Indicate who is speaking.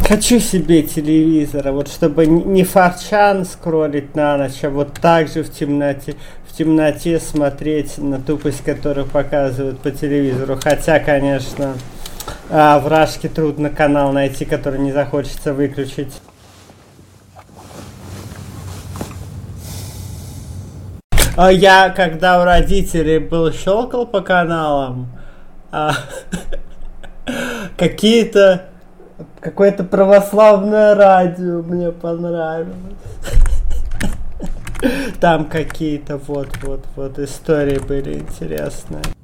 Speaker 1: Хочу себе телевизора, вот чтобы не форчан скроллить на ночь, а вот так же в темноте смотреть на тупость, которую показывают по телевизору. Хотя, конечно, в Рашке трудно канал найти, который не захочется выключить. Я, когда у родителей был, щелкал по каналам, какое-то православное радио мне понравилось. Там какие-то вот истории были интересные.